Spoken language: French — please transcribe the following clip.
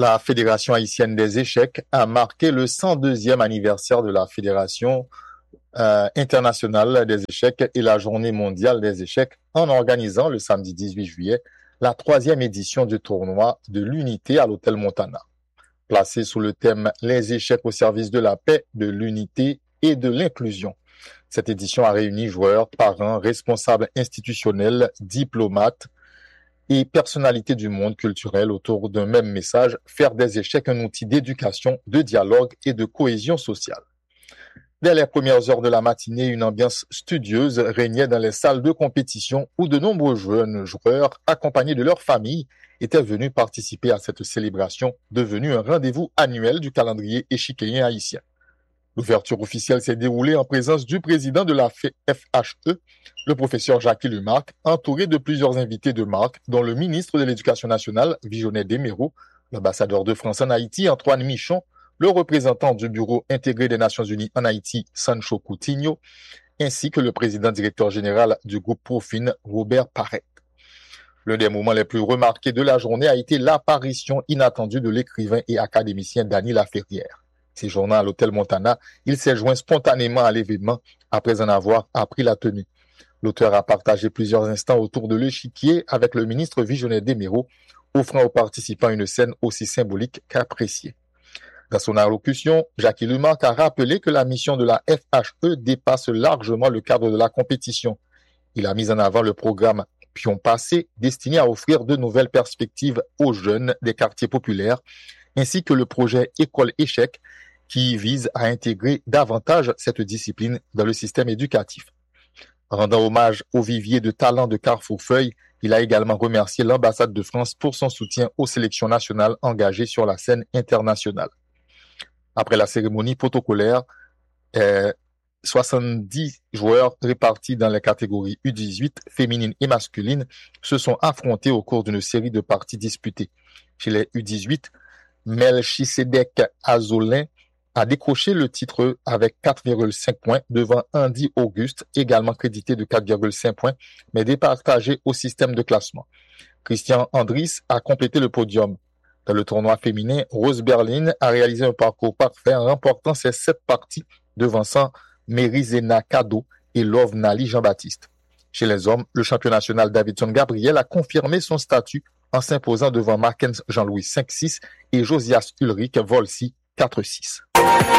La Fédération haïtienne des échecs a marqué le 102e anniversaire de la Fédération internationale des échecs et la Journée mondiale des échecs en organisant le samedi 18 juillet la 3e édition du tournoi de l'unité à l'Hôtel Montana. Placé sous le thème « Les échecs au service de la paix, de l'unité et de l'inclusion ». Cette édition a réuni joueurs, parrains, responsables institutionnels, diplomates et personnalités du monde culturel autour d'un même message, faire des échecs un outil d'éducation, de dialogue et de cohésion sociale. Dès les premières heures de la matinée, une ambiance studieuse régnait dans les salles de compétition où de nombreux jeunes joueurs, accompagnés de leurs familles, étaient venus participer à cette célébration, devenue un rendez-vous annuel du calendrier échiquéen haïtien. L'ouverture officielle s'est déroulée en présence du président de la FHE, le professeur Jackie Lumarque, entouré de plusieurs invités de marque, dont le ministre de l'Éducation nationale, Vijonnet Desméraud, l'ambassadeur de France en Haïti, Antoine Michon, le représentant du Bureau intégré des Nations Unies en Haïti, Sancho Coutinho, ainsi que le président directeur général du groupe Profine, Robert Parrette. L'un des moments les plus remarqués de la journée a été l'apparition inattendue de l'écrivain et académicien Dany Laferrière. Séjournant à l'Hôtel Montana, il s'est joint spontanément à l'événement après en avoir appris la tenue. L'auteur a partagé plusieurs instants autour de l'échiquier avec le ministre Vijonnet Desméraud, offrant aux participants une scène aussi symbolique qu'appréciée. Dans son allocution, Jackie Lumarque a rappelé que la mission de la FHE dépasse largement le cadre de la compétition. Il a mis en avant le programme Pion Passé, destiné à offrir de nouvelles perspectives aux jeunes des quartiers populaires, ainsi que le projet École Échec, qui vise à intégrer davantage cette discipline dans le système éducatif. Rendant hommage au vivier de talents de Carrefour-Feuille, il a également remercié l'ambassade de France pour son soutien aux sélections nationales engagées sur la scène internationale. Après la cérémonie protocolaire, 70 joueurs répartis dans les catégories U18, féminines et masculines, se sont affrontés au cours d'une série de parties disputées. Chez les U18, Melchisedek Azolin a décroché le titre avec 4,5 points devant Andy Auguste, également crédité de 4,5 points, mais départagé au système de classement. Christian Andris a complété le podium. Dans le tournoi féminin, Rose Berlin a réalisé un parcours parfait en remportant ses 7 parties devançant Mérizena Kado et Love Nali Jean-Baptiste. Chez les hommes, le champion national Davidson Gabriel a confirmé son statut en s'imposant devant Markens Jean-Louis 5-6 et Josias Ulrich Volsi 4-6.